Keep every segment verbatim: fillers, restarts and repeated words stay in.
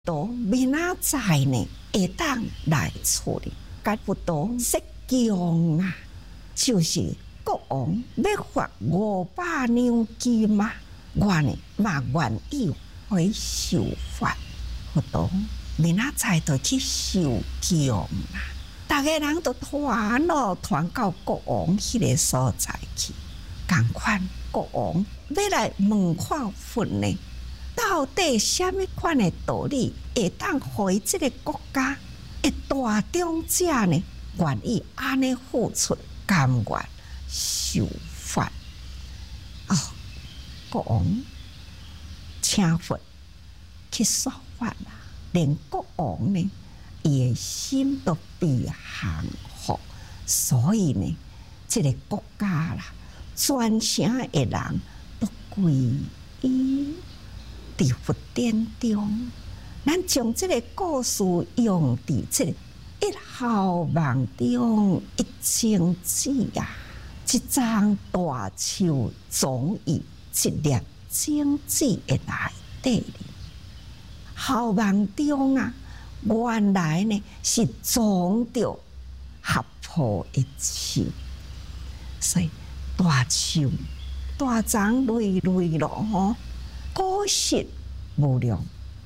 陀明仔载呢，会当来处理。甲佛陀说讲啊，就是国王要发五百两金嘛，我呢嘛愿意去受罚。佛陀明仔载就去受降啦，大家人都团咯团到国王迄个所在去，共款国王要来问看佛呢。到底什么款的道理会当互伊即个国家的大中者呢，愿意安尼付出，甘愿受罚？哦，国王请佛去说法啦，连国王呢，伊的心都被降服，所以呢，即、这个国家啦，全城的人都归依。伫佛殿中，咱将这个故事用伫这个一号网中一清子啊，一张大树总于一粒精子的内底里。号网中啊，原来呢是装着合抱的树，所以大树大丛累累咯吼。果实无量，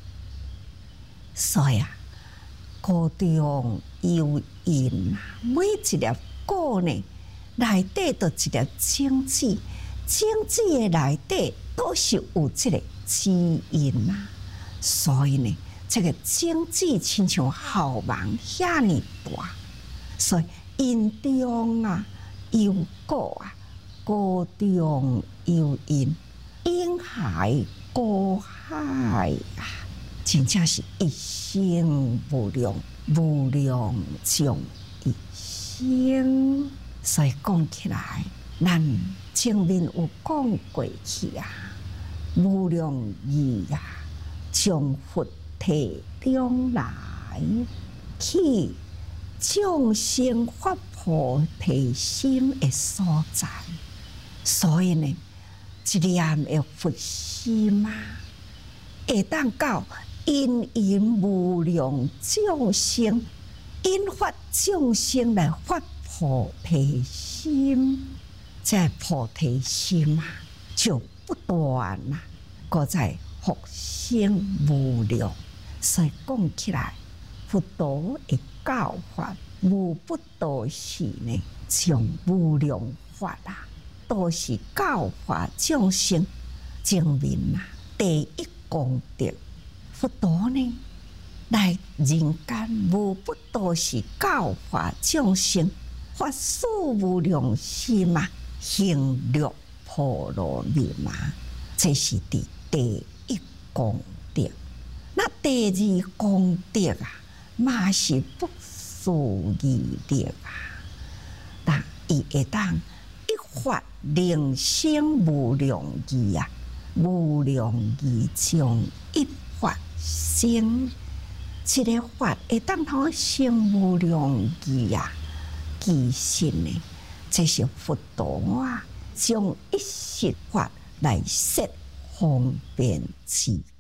所以啊，果中有因啊，每一粒果呢，内底都一粒精子，精子的内底都是有这个基因啊，所以呢，这个精子亲像好网遐尼大，所以因中啊有果啊，果中有因。因海果海啊，真正是一生无量，无量种一生。所以讲起来，咱前面有讲过去啊，无量义啊，将佛体中来，去众生发菩提心的所在。所以呢，一念的佛心啊，会当到因缘无量众生，引发众生来发菩提心，这菩提心啊，就不断啊，搁在复生无量。所以讲起来，佛陀的教法无不都是呢，将无量法啊。都是教化众生，证明啊第一功德。佛陀呢来人间，无不都是教化众生，发誓无量心啊，行六波罗蜜嘛，这是第第一功德。那第二功德啊，嘛是不思议力啊，但伊会当。一法令生无量义啊，无量义将一法生，一个法会当通生无量义啊。其实呢，这是佛陀啊，将一切法来设方便之